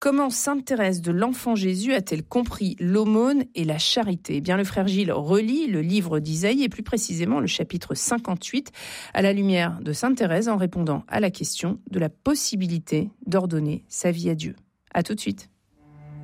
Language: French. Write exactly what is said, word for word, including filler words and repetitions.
Comment sainte Thérèse de l'Enfant Jésus a-t-elle compris l'aumône et la charité ? Eh bien, le frère Gilles relit le livre d'Isaïe et plus précisément le chapitre cinquante-huit à la lumière de sainte Thérèse en répondant à la question de la possibilité d'ordonner sa vie à Dieu. À tout de suite.